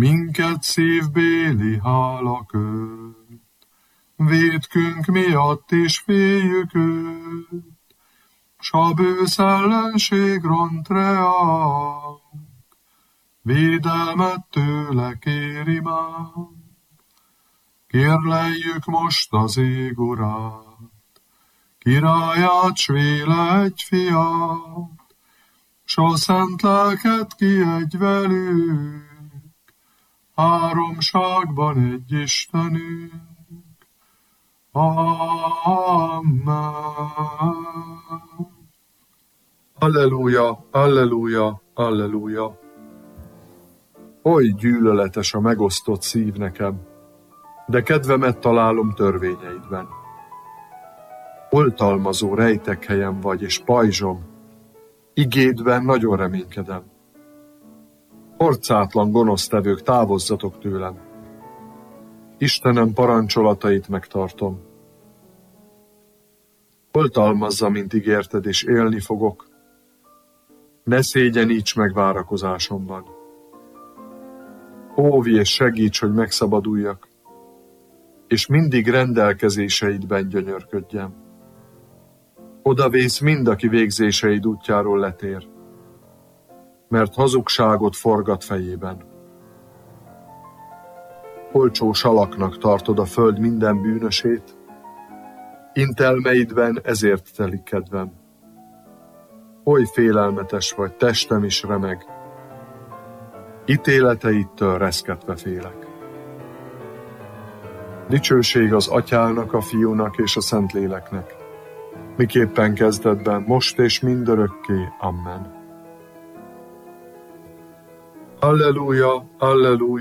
minket szívbéli hála köt. Vétkünk miatt is féljük őt, s a bősz ellenség ront reánk, védelmet tőle kéri már. Kérleljük most az ég urát, királyát, s véle egy fiát, s a szent lelket kiadj velünk, háromságban egy Istenünk. Amen. Alleluja, alleluja, alleluja. Oly gyűlöletes a megosztott szív nekem, de kedvemet találom törvényeidben. Oltalmazó rejtekhelyem vagy és pajzsom, igédben nagyon reménykedem. Orcátlan gonosztevők, távozzatok tőlem. Istenem parancsolatait megtartom. Oltalmazza, mint ígérted, és élni fogok. Ne szégyeníts meg várakozásomban. Óvj és segíts, hogy megszabaduljak, és mindig rendelkezéseidben gyönyörködjem. Odavész mind, aki végzéseid útjáról letér, mert hazugságot forgat fejében. Olcsó salaknak tartod a föld minden bűnösét, intelmeidben ezért telik kedvem. Oly félelmetes vagy, testem is remeg, ítéleteidtől reszketve félek. Dicsőség az Atyának, a Fiúnak és a Szentléleknek, miképpen kezdetben, most és mindörökké. Amen. Alleluja, alleluja.